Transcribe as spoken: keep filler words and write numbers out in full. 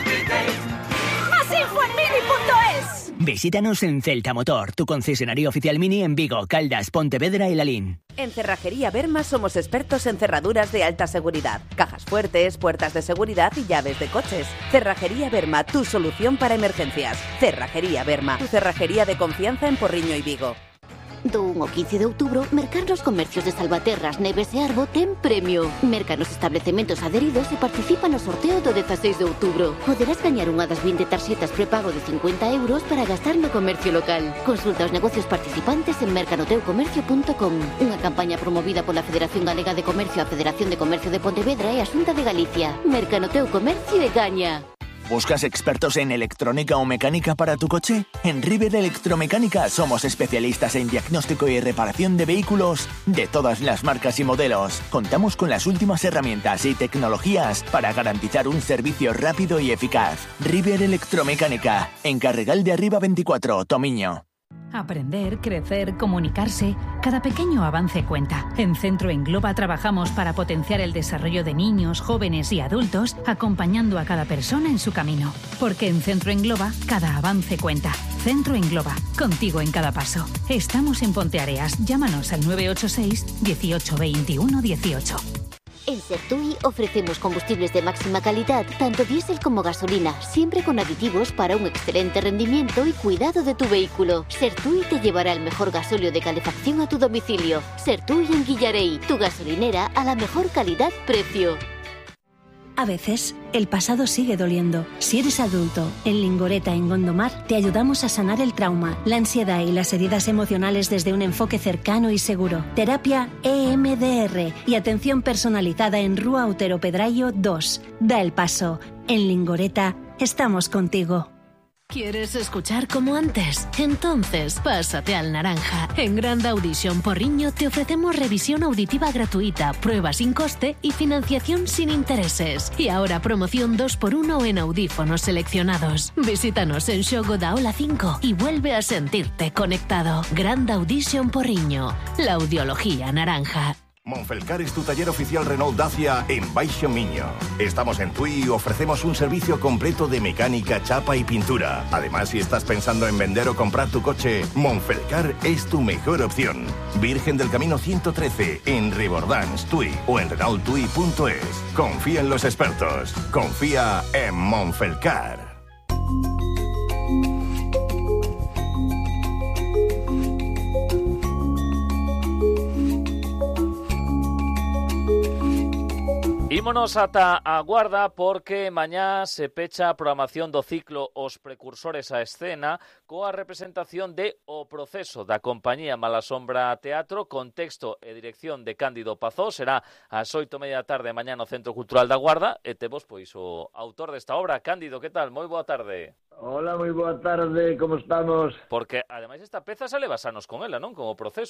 ¡Más info en mini punto es! Visítanos en Celta Motor, tu concesionario oficial Mini en Vigo, Caldas, Pontevedra y Lalín. En Cerrajería Berma somos expertos en cerraduras de alta seguridad, cajas fuertes, puertas de seguridad y llaves de coches. Cerrajería Berma, tu solución para emergencias. Cerrajería Berma, tu cerrajería de confianza en Porriño y Vigo. Do un ao quince de outubro, mercar nos comercios de Salvaterras, Neves e Arbo ten premio. Merca nos establecementos adheridos e participa no sorteo do dezaseis de outubro. Poderás gañar unha das vinte tarxetas prepago de cincuenta euros para gastar no comercio local. Consulta os negocios participantes en mercanoteu comercio punto com. Unha campaña promovida pola Federación Galega de Comercio, a Federación de Comercio de Pontevedra e a Xunta de Galicia. Mercanoteu Comercio e gaña. ¿Buscas expertos en electrónica o mecánica para tu coche? En River Electromecánica somos especialistas en diagnóstico y reparación de vehículos de todas las marcas y modelos. Contamos con las últimas herramientas y tecnologías para garantizar un servicio rápido y eficaz. River Electromecánica, en Carregal de Arriba veinticuatro, Tomiño. Aprender, crecer, comunicarse, cada pequeño avance cuenta. En Centro Engloba trabajamos para potenciar el desarrollo de niños, jóvenes y adultos, acompañando a cada persona en su camino. Porque en Centro Engloba, cada avance cuenta. Centro Engloba, contigo en cada paso. Estamos en Ponteareas, llámanos al nueve ocho seis, dieciocho veintiuno dieciocho. En Sertui ofrecemos combustibles de máxima calidad, tanto diésel como gasolina, siempre con aditivos para un excelente rendimiento y cuidado de tu vehículo. Sertui te llevará el mejor gasóleo de calefacción a tu domicilio. Sertui en Guillarey, tu gasolinera a la mejor calidad-precio. A veces, el pasado sigue doliendo. Si eres adulto, en Lingoreta, en Gondomar, te ayudamos a sanar el trauma, la ansiedad y las heridas emocionales desde un enfoque cercano y seguro. Terapia E M D R y atención personalizada en Rúa Otero Pedrayo dos. Da el paso. En Lingoreta, estamos contigo. ¿Quieres escuchar como antes? Entonces, pásate al Naranja. En Grand Audition Porriño te ofrecemos revisión auditiva gratuita, prueba sin coste y financiación sin intereses. Y ahora promoción dos por uno en audífonos seleccionados. Visítanos en Xogo da Ola cinco y vuelve a sentirte conectado. Grand Audition Porriño, la audiología naranja. Monfelcar es tu taller oficial Renault Dacia en Baixo Miño. Estamos en Tui y ofrecemos un servicio completo de mecánica, chapa y pintura. Además, si estás pensando en vender o comprar tu coche, Monfelcar es tu mejor opción. Virgen del Camino ciento trece, en Rebordans, Tui o en Renault Tui punto es. Confía en los expertos. Confía en Monfelcar. Ímonos ata a Guarda porque mañá se pecha a programación do ciclo Os Precursores a Escena coa representación de O Proceso da compañía Malasombra Teatro con texto e dirección de Cándido Pazó. Será ás oito e media da tarde mañá no Centro Cultural da Guarda e temos pois o autor desta obra. Cándido, que tal? Moi boa tarde. Hola, moi boa tarde, como estamos? Porque ademais esta peza se leva anos con ela, non? Como Proceso.